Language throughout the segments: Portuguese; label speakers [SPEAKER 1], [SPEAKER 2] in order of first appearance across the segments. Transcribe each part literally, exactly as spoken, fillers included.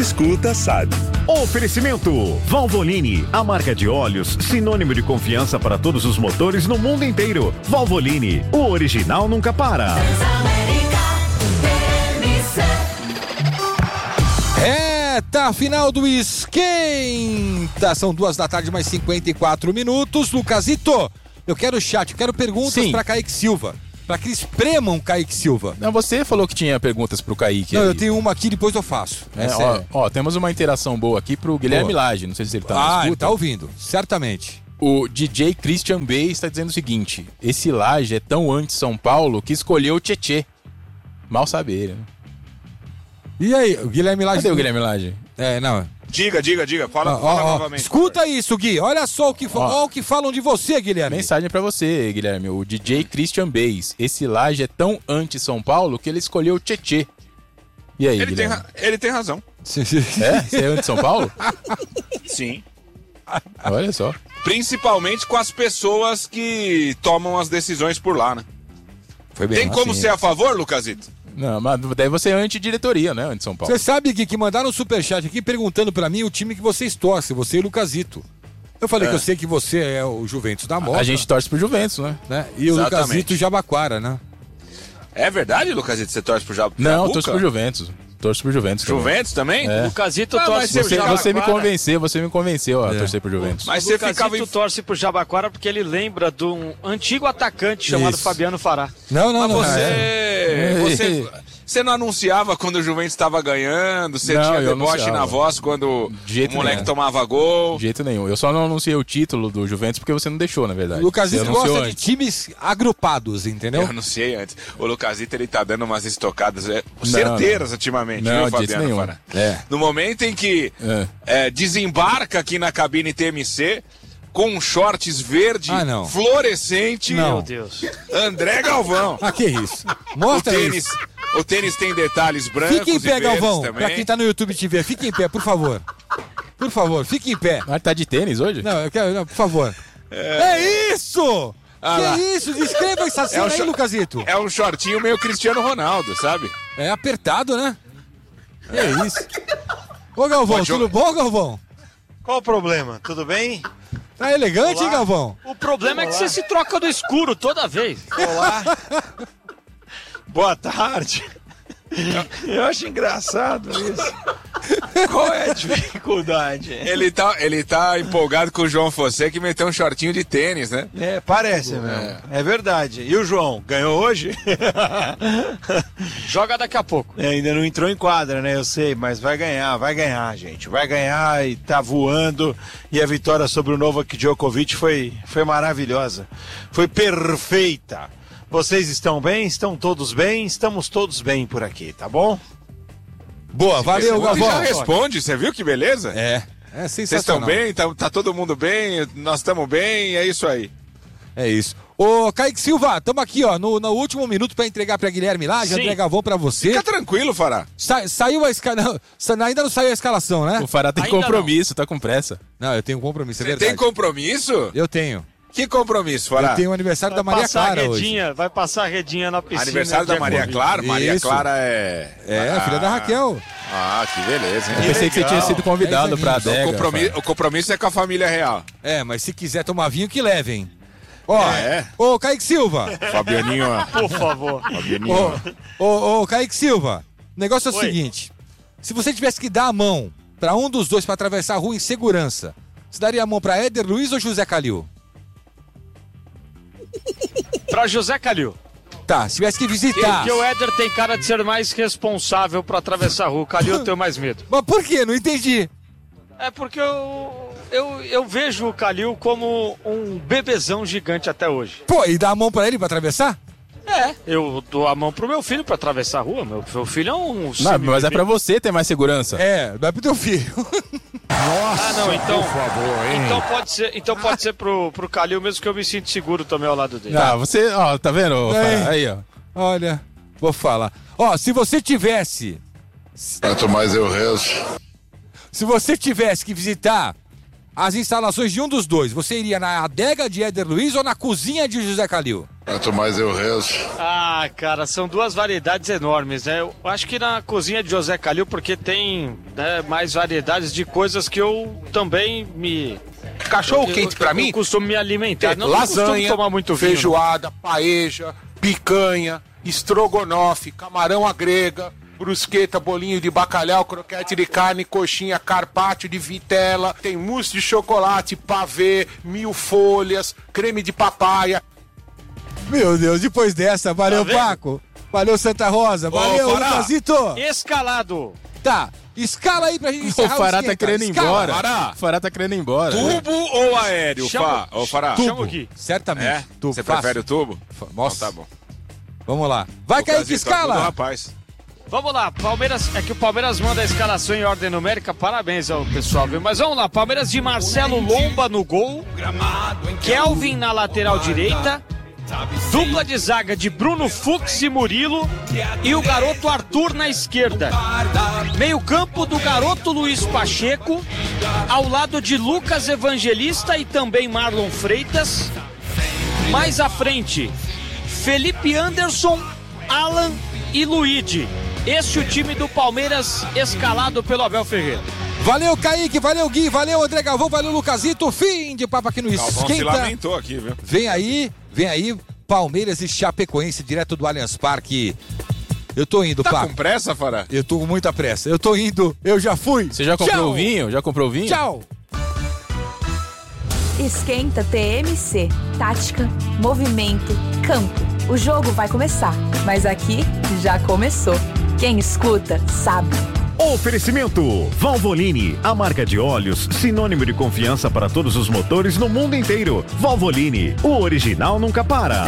[SPEAKER 1] Escuta, sabe.
[SPEAKER 2] Oferecimento Valvoline, a marca de óleos sinônimo de confiança para todos os motores no mundo inteiro. Valvoline, o original nunca para.
[SPEAKER 3] Reta final do Esquenta. São duas da tarde, mais cinquenta e quatro minutos. Lucasito, eu quero chat, eu quero perguntas para Kaique Silva. Para que espremam Kaique Silva.
[SPEAKER 4] Não, você falou que tinha perguntas pro Kaique.
[SPEAKER 3] Não,
[SPEAKER 4] aí.
[SPEAKER 3] eu tenho uma aqui, depois eu faço.
[SPEAKER 4] É, ó, ó, temos uma interação boa aqui pro Guilherme
[SPEAKER 3] Boa.
[SPEAKER 4] Lage. Não sei se ele tá na
[SPEAKER 3] Ah,
[SPEAKER 4] escuta.
[SPEAKER 3] ele tá ouvindo, certamente.
[SPEAKER 4] O D J Christian Bey está dizendo o seguinte: esse Lage é tão anti-São Paulo que escolheu o Tietê. Mal sabe ele, né?
[SPEAKER 3] E aí, o Guilherme Lage...
[SPEAKER 4] Cadê o Guilherme Lage?
[SPEAKER 3] É, não...
[SPEAKER 1] Diga, diga, diga. Fala,
[SPEAKER 3] Ó,
[SPEAKER 1] fala
[SPEAKER 3] ó, ó,
[SPEAKER 1] novamente.
[SPEAKER 3] escuta isso, Gui. Olha só o que, fa-
[SPEAKER 4] Ó.
[SPEAKER 3] ó, o que falam de você, Guilherme.
[SPEAKER 4] Mensagem pra você, Guilherme. O D J Christian Beis. Esse Lage é tão anti-São Paulo que ele escolheu o Tietê. E aí,
[SPEAKER 1] Ele tem,
[SPEAKER 4] Guilherme?
[SPEAKER 1] ra- ele tem razão.
[SPEAKER 4] É? Você é anti-São Paulo?
[SPEAKER 1] Sim.
[SPEAKER 4] Olha só.
[SPEAKER 1] Principalmente com as pessoas que tomam as decisões por lá, né?
[SPEAKER 3] Foi bem
[SPEAKER 1] Tem como
[SPEAKER 3] assim.
[SPEAKER 1] ser a favor, Lucasito?
[SPEAKER 4] Não, mas daí você é anti-diretoria, né? Anti-São Paulo.
[SPEAKER 3] Você sabe, Gui, que mandaram um superchat aqui perguntando pra mim o time que vocês torcem, você e o Lucasito. Eu falei
[SPEAKER 1] É.
[SPEAKER 3] que eu sei que você é o Juventus da Moca.
[SPEAKER 4] A gente torce pro Juventus, né?
[SPEAKER 3] né? E o
[SPEAKER 1] Exatamente.
[SPEAKER 3] Lucasito Jabaquara, né?
[SPEAKER 1] É verdade, Lucasito? Você torce pro Jabu?
[SPEAKER 4] Não, eu torço pro Juventus. Torço pro Juventus. também.
[SPEAKER 1] Juventus também?
[SPEAKER 4] É.
[SPEAKER 5] O Casito
[SPEAKER 1] Ah,
[SPEAKER 5] torce
[SPEAKER 1] mas
[SPEAKER 5] pro
[SPEAKER 1] você-
[SPEAKER 4] Você,
[SPEAKER 5] Jabaquara.
[SPEAKER 4] você me convenceu, você me convenceu a
[SPEAKER 3] É.
[SPEAKER 4] torcer pro Juventus.
[SPEAKER 1] Mas
[SPEAKER 5] O
[SPEAKER 1] você
[SPEAKER 5] Casito
[SPEAKER 1] ficava... em-
[SPEAKER 5] torce pro Jabaquara porque ele lembra de um antigo atacante chamado
[SPEAKER 3] Isso.
[SPEAKER 5] Fabiano Fará.
[SPEAKER 3] Não, não,
[SPEAKER 1] Mas
[SPEAKER 3] não.
[SPEAKER 1] você...
[SPEAKER 3] é.
[SPEAKER 1] Você... Você não anunciava quando o Juventus estava ganhando? Você
[SPEAKER 4] Não,
[SPEAKER 1] tinha
[SPEAKER 4] eu
[SPEAKER 1] deboche
[SPEAKER 4] anunciava.
[SPEAKER 1] na voz quando
[SPEAKER 4] De jeito
[SPEAKER 1] o moleque
[SPEAKER 4] nenhum.
[SPEAKER 1] tomava gol?
[SPEAKER 4] De jeito nenhum. Eu só não anunciei o título do Juventus porque você não deixou, na verdade.
[SPEAKER 3] O Lucasito
[SPEAKER 4] Você anunciou
[SPEAKER 3] gosta de
[SPEAKER 4] antes.
[SPEAKER 3] times agrupados, entendeu?
[SPEAKER 1] Eu anunciei antes. O Lucasito, ele tá dando umas estocadas é, certeiras ultimamente,
[SPEAKER 4] Não,
[SPEAKER 1] viu,
[SPEAKER 4] de jeito
[SPEAKER 1] Fabiano
[SPEAKER 4] nenhum.
[SPEAKER 1] Fará?
[SPEAKER 4] É.
[SPEAKER 1] No momento em que
[SPEAKER 4] É.
[SPEAKER 1] é, desembarca aqui na cabine T M C com shorts verde
[SPEAKER 3] Ah, não.
[SPEAKER 1] fluorescente,
[SPEAKER 3] Não.
[SPEAKER 5] Meu Deus.
[SPEAKER 1] André Galvão.
[SPEAKER 3] Ah, que isso.
[SPEAKER 1] O
[SPEAKER 3] Mostra
[SPEAKER 1] tênis,
[SPEAKER 3] isso.
[SPEAKER 1] o tênis tem detalhes brancos
[SPEAKER 3] Fique em
[SPEAKER 1] e
[SPEAKER 3] pé,
[SPEAKER 1] verdes
[SPEAKER 3] Galvão.
[SPEAKER 1] também.
[SPEAKER 3] Pra quem tá no YouTube te ver, fique em pé, por favor. Por favor, fique em pé.
[SPEAKER 4] Ah, tá de tênis hoje?
[SPEAKER 3] Não, eu quero, não, por favor. É, isso!
[SPEAKER 1] Ah
[SPEAKER 3] que
[SPEAKER 1] lá.
[SPEAKER 3] isso? Descreva essa cena
[SPEAKER 1] um
[SPEAKER 3] aí,
[SPEAKER 1] short-
[SPEAKER 3] Lucasito.
[SPEAKER 1] É um shortinho meio Cristiano Ronaldo, sabe?
[SPEAKER 3] É apertado, né? É isso. Ô, Galvão,
[SPEAKER 1] Pode
[SPEAKER 3] tudo
[SPEAKER 1] jogar.
[SPEAKER 3] bom, Galvão?
[SPEAKER 6] Qual o problema? Tudo bem?
[SPEAKER 3] Tá elegante,
[SPEAKER 6] Olá.
[SPEAKER 3] hein, Galvão?
[SPEAKER 5] O problema é que você se troca do escuro toda vez.
[SPEAKER 6] Olá. Boa tarde. Eu acho engraçado isso. Qual é a dificuldade?
[SPEAKER 1] Ele tá, ele tá empolgado com o João Fossé que meteu um shortinho de tênis, né?
[SPEAKER 6] É, parece mesmo. É verdade. E o João, ganhou hoje?
[SPEAKER 5] Joga daqui a pouco.
[SPEAKER 6] É, ainda não entrou em quadra, né? Eu sei, mas vai ganhar, vai ganhar, gente. Vai ganhar e tá voando. E a vitória sobre o Novak Djokovic foi, foi maravilhosa. Foi perfeita. Vocês estão bem? Estão todos bem? Estamos todos bem por aqui, tá bom?
[SPEAKER 3] Boa, valeu,
[SPEAKER 1] Ele já
[SPEAKER 3] Galvão.
[SPEAKER 1] responde, você viu que beleza?
[SPEAKER 3] É, é
[SPEAKER 1] Vocês estão
[SPEAKER 3] sensacional.
[SPEAKER 1] bem? Tá, tá todo mundo bem? Nós estamos bem? É isso aí.
[SPEAKER 3] É isso. Ô, Kaique Silva, estamos aqui, ó, no, no último minuto pra entregar pra Guilherme lá, já
[SPEAKER 5] Sim.
[SPEAKER 3] André Galvão pra você.
[SPEAKER 1] Fica tranquilo, Fará.
[SPEAKER 3] Sa- saiu a escalação. Ainda não saiu a escalação, né?
[SPEAKER 4] O Fará tem
[SPEAKER 5] Ainda
[SPEAKER 4] compromisso, tá com pressa.
[SPEAKER 3] Não, eu tenho um compromisso, é
[SPEAKER 1] Você
[SPEAKER 3] verdade.
[SPEAKER 1] tem compromisso?
[SPEAKER 3] Eu tenho.
[SPEAKER 1] Que compromisso, Fará?
[SPEAKER 3] Eu tenho o aniversário da
[SPEAKER 5] Vai
[SPEAKER 3] Maria
[SPEAKER 5] passar
[SPEAKER 3] Clara
[SPEAKER 5] a
[SPEAKER 3] hoje.
[SPEAKER 5] redinha, vai passar a redinha na piscina.
[SPEAKER 1] Aniversário da
[SPEAKER 5] dia
[SPEAKER 1] Maria
[SPEAKER 5] corrido.
[SPEAKER 1] Clara? Maria
[SPEAKER 3] Isso.
[SPEAKER 1] Clara é...
[SPEAKER 3] É, a filha da Raquel.
[SPEAKER 1] Ah, que beleza,
[SPEAKER 4] Eu
[SPEAKER 1] hein?
[SPEAKER 4] pensei que você tinha sido convidado
[SPEAKER 3] dez
[SPEAKER 4] pra
[SPEAKER 3] aninhos.
[SPEAKER 1] O
[SPEAKER 4] adega.
[SPEAKER 1] compromisso, o compromisso é com a família real.
[SPEAKER 3] É, mas se quiser tomar vinho, que levem. Ó,
[SPEAKER 1] Ah, é?
[SPEAKER 3] ô, Kaique Silva.
[SPEAKER 1] Fabianinho, ó.
[SPEAKER 5] Por favor.
[SPEAKER 1] Fabianinho,
[SPEAKER 3] Ô,
[SPEAKER 1] ó.
[SPEAKER 3] ô, ô, Kaique Silva. O negócio é o
[SPEAKER 5] Oi.
[SPEAKER 3] seguinte. Se você tivesse que dar a mão pra um dos dois pra atravessar a rua em segurança, você daria a mão pra Éder Luiz ou José Calil?
[SPEAKER 5] Pra José Calil.
[SPEAKER 3] Tá, se tivesse que visitar.
[SPEAKER 5] Porque o Éder tem cara de ser mais responsável pra atravessar a rua. O Calil eu tenho mais medo.
[SPEAKER 3] Mas por quê? Não entendi.
[SPEAKER 5] É porque eu, eu, eu vejo o Calil como um bebezão gigante até hoje.
[SPEAKER 3] Pô, e dar a mão pra ele pra atravessar?
[SPEAKER 5] É, eu dou a mão pro meu filho pra atravessar a rua. Meu, meu filho é um...
[SPEAKER 4] Não,
[SPEAKER 5] semi-
[SPEAKER 4] mas é pra você ter mais segurança.
[SPEAKER 3] É, dá pro teu filho.
[SPEAKER 5] Ah, não, então... Então pode ser, então pode ser pro, pro Calil, mesmo que eu me sinta seguro também ao lado dele.
[SPEAKER 4] Ah, você, ó, tá vendo?
[SPEAKER 3] É.
[SPEAKER 4] Fará? Aí, ó.
[SPEAKER 3] Olha, vou falar. Ó, se você tivesse.
[SPEAKER 7] Quanto mais eu rezo.
[SPEAKER 3] Se você tivesse que visitar as instalações de um dos dois, você iria na adega de Éder Luiz ou na cozinha de José Calil?
[SPEAKER 7] Quanto mais eu rezo.
[SPEAKER 5] Ah, cara, são duas variedades enormes, né? Eu acho que na cozinha de José Calil, porque tem, né, mais variedades de coisas que eu também me...
[SPEAKER 8] Cachorro eu, quente eu, pra eu, mim? Eu
[SPEAKER 5] costumo me alimentar.
[SPEAKER 8] É, não lasanha, tomar muito vinho, feijoada, não. Paeja, picanha, estrogonofe, camarão à grega, brusqueta, bolinho de bacalhau, croquete de carne, coxinha, carpaccio de vitela, tem mousse de chocolate, pavê, mil folhas, creme de papaya.
[SPEAKER 3] Meu Deus, depois dessa, valeu, tá Paco. Valeu, Santa Rosa. Valeu, Lucasito.
[SPEAKER 5] Escalado.
[SPEAKER 3] Tá, escala aí pra gente encerrar.
[SPEAKER 4] O Fará tá querendo ir embora. Fará. O Fará tá querendo ir embora.
[SPEAKER 1] Tubo né? ou aéreo, Fá? Ô, Fará.
[SPEAKER 3] Tubo. Aqui. Certamente.
[SPEAKER 1] É?
[SPEAKER 3] Tubo.
[SPEAKER 1] Você prefere o tubo?
[SPEAKER 3] Nossa.
[SPEAKER 1] Então tá bom.
[SPEAKER 3] Vamos lá. Vai cair que escala.
[SPEAKER 1] Tudo, rapaz.
[SPEAKER 5] Vamos lá, Palmeiras, é que o Palmeiras manda a escalação em ordem numérica, parabéns ao pessoal, viu? Mas vamos lá, Palmeiras de Marcelo Lomba no gol, Kelvin na lateral direita, dupla de zaga de Bruno Fux e Murilo e o garoto Arthur na esquerda. Meio campo do garoto Luiz Pacheco, ao lado de Lucas Evangelista e também Marlon Freitas. Mais à frente, Felipe Anderson, Alan e Luigi. Esse é o time do Palmeiras escalado pelo Abel Ferreira.
[SPEAKER 3] Valeu, Kaique, valeu, Gui, valeu, André Galvão, valeu, Lucasito. Fim de papo aqui no Esquenta.
[SPEAKER 1] Se lamentou aqui, viu?
[SPEAKER 3] Vem aí, vem aí, Palmeiras e Chapecoense, direto do Allianz Parque. Eu tô indo,
[SPEAKER 1] tá
[SPEAKER 3] Paco.
[SPEAKER 1] Com pressa, Fará?
[SPEAKER 3] Eu tô com muita pressa. Eu tô indo, eu já fui.
[SPEAKER 4] Você já comprou
[SPEAKER 3] Tchau.
[SPEAKER 4] o vinho? Já comprou o vinho?
[SPEAKER 3] Tchau.
[SPEAKER 9] Esquenta T M C. Tática, movimento, campo. O jogo vai começar, mas aqui já começou. Quem escuta, sabe.
[SPEAKER 2] Oferecimento Valvoline, a marca de óleos, sinônimo de confiança para todos os motores no mundo inteiro. Valvoline, o original nunca para.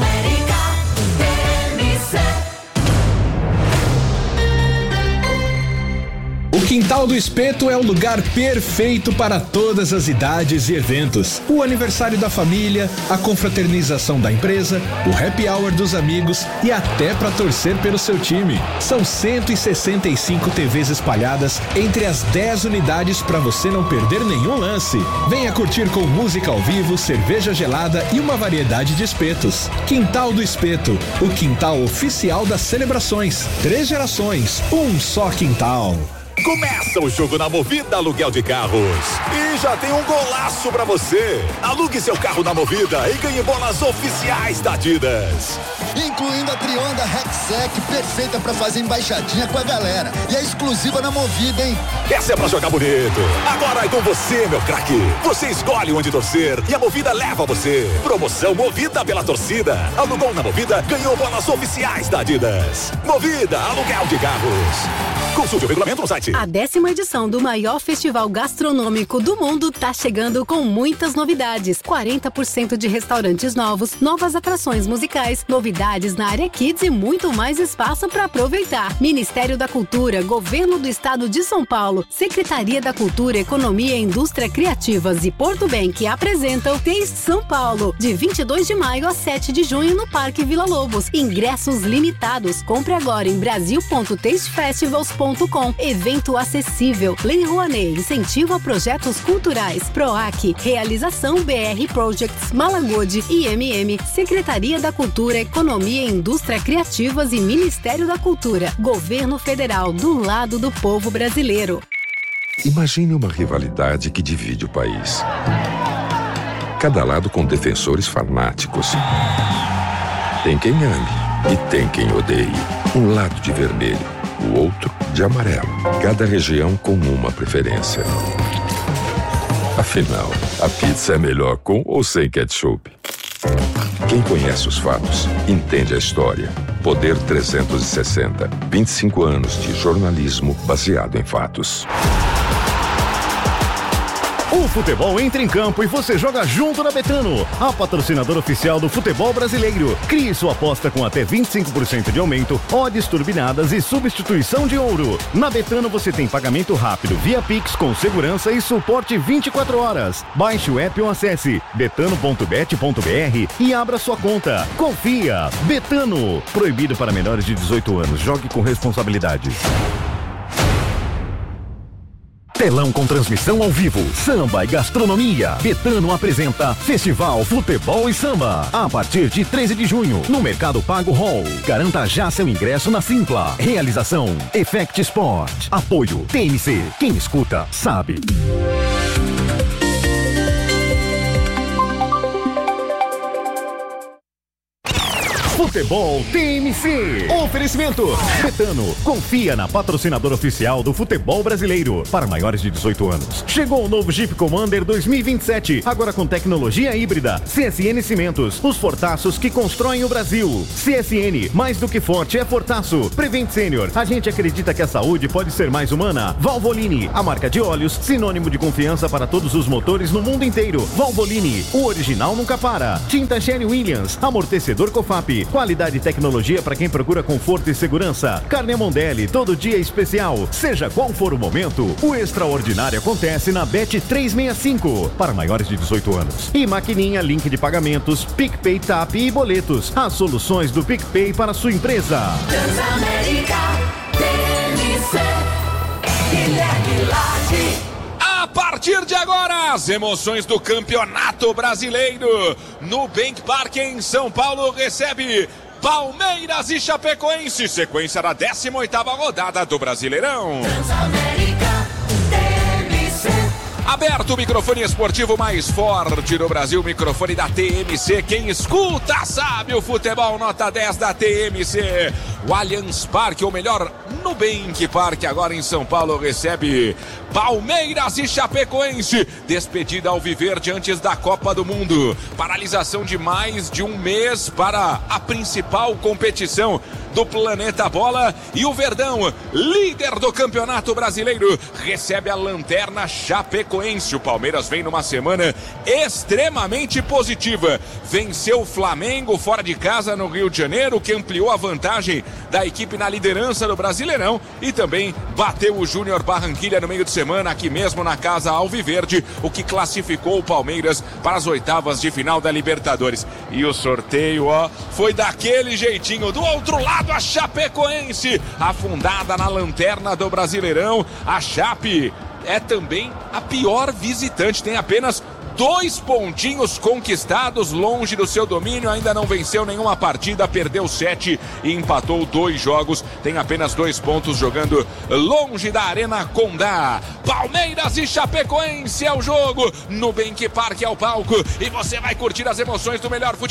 [SPEAKER 10] O Quintal do Espeto é o lugar perfeito para todas as idades e eventos. O aniversário da família, a confraternização da empresa, o happy hour dos amigos e até para torcer pelo seu time. São cento e sessenta e cinco T Vs espalhadas entre as dez unidades para você não perder nenhum lance. Venha curtir com música ao vivo, cerveja gelada e uma variedade de espetos. Quintal do Espeto, o quintal oficial das celebrações. Três gerações, um só quintal.
[SPEAKER 11] Começa o jogo na Movida Aluguel de Carros. E já tem um golaço pra você. Alugue seu carro na Movida e ganhe bolas oficiais da Adidas.
[SPEAKER 12] Incluindo a Trionda Rexec, perfeita pra fazer embaixadinha com a galera. E é exclusiva na Movida, hein?
[SPEAKER 11] Essa é pra jogar bonito. Agora é com você, meu craque. Você escolhe onde torcer e a Movida leva você. Promoção Movida pela torcida. Alugou na Movida, ganhou bolas oficiais da Adidas. Movida Aluguel de Carros. Consulte o regulamento no site.
[SPEAKER 13] A décima edição do maior festival gastronômico do mundo tá chegando com muitas novidades. quarenta por cento de restaurantes novos, novas atrações musicais, novidades na área Kids e muito mais espaço para aproveitar. Ministério da Cultura, Governo do Estado de São Paulo, Secretaria da Cultura, Economia e Indústria Criativas e Porto Bank apresentam Taste São Paulo, de vinte e dois de maio a sete de junho no Parque Vila Lobos. Ingressos limitados. Compre agora em brasil ponto taste festivals ponto com. Evento acessível. Lei Rouanet, incentivo a projetos culturais. PROAC, realização B R Projects, Malagode, I M M, Secretaria da Cultura, Economia e Indústria Criativas e Ministério da Cultura. Governo Federal, do lado do povo brasileiro.
[SPEAKER 14] Imagine uma rivalidade que divide o país. Cada lado com defensores fanáticos. Tem quem ame e tem quem odeie. Um lado de vermelho, o outro de amarelo. Cada região com uma preferência. Afinal, a pizza é melhor com ou sem ketchup? Quem conhece os fatos, entende a história. Poder trezentos e sessenta. vinte e cinco anos de jornalismo baseado em fatos.
[SPEAKER 2] O futebol entra em campo e você joga junto na Betano, a patrocinadora oficial do futebol brasileiro. Crie sua aposta com até vinte e cinco por cento de aumento, odds turbinadas e substituição de ouro. Na Betano você tem pagamento rápido via Pix com segurança e suporte vinte e quatro horas. Baixe o app ou acesse betano ponto bet ponto br e abra sua conta. Confia! Betano. Proibido para menores de dezoito anos. Jogue com responsabilidade. Telão com transmissão ao vivo, samba e gastronomia. Betano apresenta Festival Futebol e Samba. A partir de treze de junho, no Mercado Pago Hall. Garanta já seu ingresso na Simpla. Realização Effect Sport. Apoio T M C. Quem escuta, sabe. Futebol T M C. Oferecimento Betano. Confia na patrocinadora oficial do futebol brasileiro. Para maiores de dezoito anos. Chegou o novo Jeep Commander dois mil e vinte e sete. Agora com tecnologia híbrida. C S N Cimentos. Os fortaços que constroem o Brasil. C S N. Mais do que forte é fortaço. Prevent Senior. A gente acredita que a saúde pode ser mais humana. Valvoline. A marca de óleos. Sinônimo de confiança para todos os motores no mundo inteiro. Valvoline. O original nunca para. Tinta Sherwin-Williams. Amortecedor Cofap. Qualidade e tecnologia para quem procura conforto e segurança. Carne Mondelli, todo dia especial. Seja qual for o momento, o extraordinário acontece na Bet trezentos e sessenta e cinco. Para maiores de dezoito anos. E maquininha, link de pagamentos, PicPay, Tap e boletos. As soluções do PicPay para sua empresa.
[SPEAKER 7] Transamérica, T M C, Guilherme Lage.
[SPEAKER 1] A partir de agora, as emoções do Campeonato Brasileiro. Nubank Park em São Paulo recebe Palmeiras e Chapecoense, sequência da décima oitava rodada do Brasileirão.
[SPEAKER 7] Transamérica, T M C.
[SPEAKER 1] Aberto o microfone esportivo mais forte do Brasil, microfone da T M C. Quem escuta sabe, o futebol nota dez da T M C. O Allianz Parque, ou melhor, Nubank Parque, agora em São Paulo, recebe Palmeiras e Chapecoense. Despedida alviverde antes da Copa do Mundo. Paralisação de mais de um mês para a principal competição do Planeta Bola. E o Verdão, líder do Campeonato Brasileiro, recebe a lanterna Chapecoense. O Palmeiras vem numa semana extremamente positiva. Venceu o Flamengo fora de casa no Rio de Janeiro, que ampliou a vantagem da equipe na liderança do Brasileirão, e também bateu o Júnior Barranquilla no meio de semana, aqui mesmo na casa alviverde, o que classificou o Palmeiras para as oitavas de final da Libertadores. E o sorteio, ó, foi daquele jeitinho. Do outro lado, a Chapecoense, afundada na lanterna do Brasileirão. A Chape é também a pior visitante, tem apenas dois pontinhos conquistados, longe do seu domínio, ainda não venceu nenhuma partida, perdeu sete e empatou dois jogos, tem apenas dois pontos jogando longe da Arena Condá. Palmeiras e Chapecoense é o jogo, Nubank Parque é o palco, e você vai curtir as emoções do melhor futebol